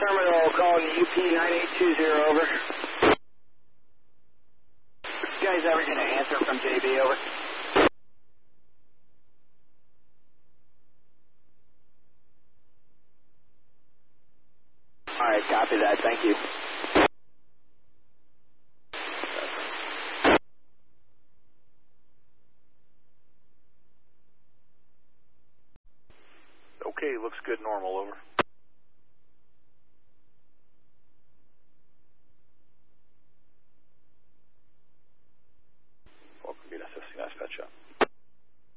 Terminal calling UP 9820, over. You guys ever get an answer from JB, over? Alright, copy that, thank you. Okay, looks good, normal, over.